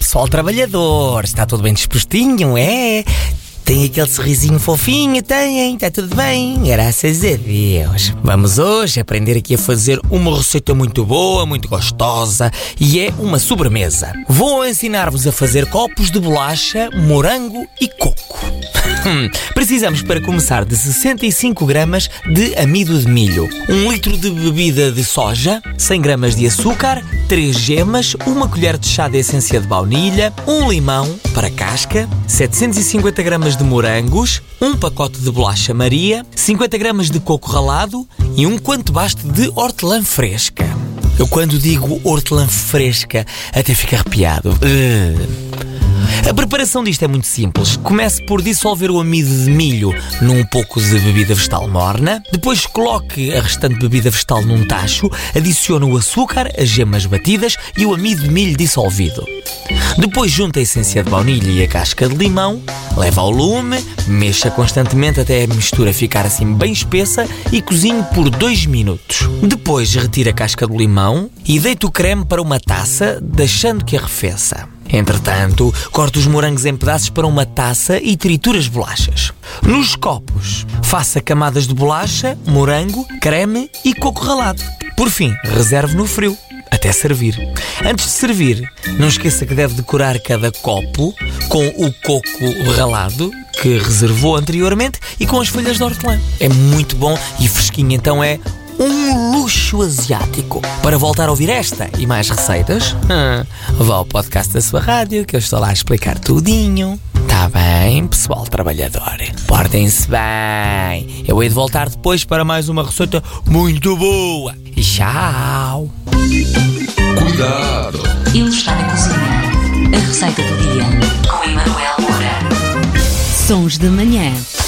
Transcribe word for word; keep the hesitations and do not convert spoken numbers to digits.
pessoal trabalhador, está tudo bem dispostinho, é? Tem aquele sorrisinho fofinho, tem, está tudo bem, graças a Deus. Vamos hoje aprender aqui a fazer uma receita muito boa, muito gostosa e é uma sobremesa. Vou ensinar-vos a fazer copos de bolacha, morango e coco. Precisamos para começar de sessenta e cinco gramas de amido de milho, um litro de bebida de soja, cem gramas de açúcar, três gemas, uma colher de chá de essência de baunilha, um limão para casca, setecentos e cinquenta gramas de morangos, um pacote de bolacha Maria, cinquenta gramas de coco ralado e um quanto baste de hortelã fresca. Eu quando digo hortelã fresca até fico arrepiado. Uh. A preparação disto é muito simples. Comece por dissolver o amido de milho num pouco de bebida vegetal morna. Depois coloque a restante bebida vegetal num tacho. Adicione o açúcar, as gemas batidas e o amido de milho dissolvido. Depois junte a essência de baunilha e a casca de limão. Leve ao lume, mexa constantemente até a mistura ficar assim bem espessa e cozinhe por dois minutos. Depois retire a casca do limão e deite o creme para uma taça, deixando que arrefeça. Entretanto, corte os morangos em pedaços para uma taça e triture as bolachas. Nos copos, faça camadas de bolacha, morango, creme e coco ralado. Por fim, reserve no frio, até servir. Antes de servir, não esqueça que deve decorar cada copo com o coco ralado que reservou anteriormente e com as folhas de hortelã. É muito bom e fresquinho, então é um luxo asiático. Para voltar a ouvir esta e mais receitas, vá ao podcast da sua rádio que eu estou lá a explicar tudinho. Tá bem, pessoal trabalhador? Portem-se bem. Eu hei de voltar depois para mais uma receita muito boa. E tchau. Cuidado! Ele está na cozinha. A receita do dia com Emanuel Moura. Sons de manhã.